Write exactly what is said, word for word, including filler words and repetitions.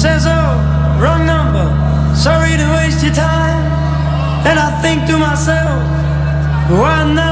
says, oh, wrong number, sorry to waste your time. And I think to myself, why not?